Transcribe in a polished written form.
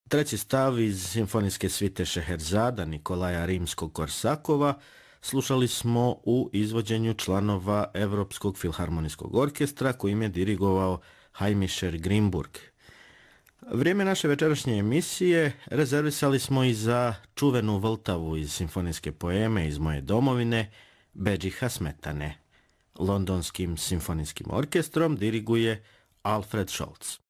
Treći stav iz simfonijske svite Šeherzada Nikolaja Rimskog-Korsakova slušali smo u izvođenju članova Evropskog filharmonijskog orkestra kojim je dirigovao Heimischer Grimburg. Vrijeme naše večerašnje emisije rezervisali smo i za čuvenu Vltavu iz simfonijske poeme Iz moje domovine Bedžiha Smetane. Londonskim simfonijskim orkestrom diriguje Alfred Scholz.